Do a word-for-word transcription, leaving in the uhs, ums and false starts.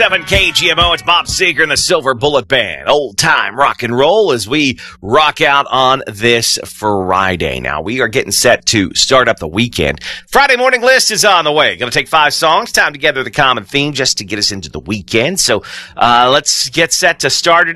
seven K G M O, it's Bob Seger and the Silver Bullet Band. Old time rock and roll as we rock out on this Friday. Now, we are getting set to start up the weekend. Friday morning list is on the way. Going to take five songs, time to gather the common theme just to get us into the weekend. So uh, let's get set to start it